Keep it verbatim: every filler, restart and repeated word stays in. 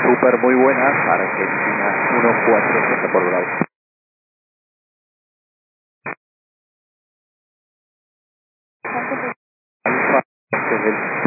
Super, muy buenas, Argentina uno cuatro siete por Bravo. Alfa, desde el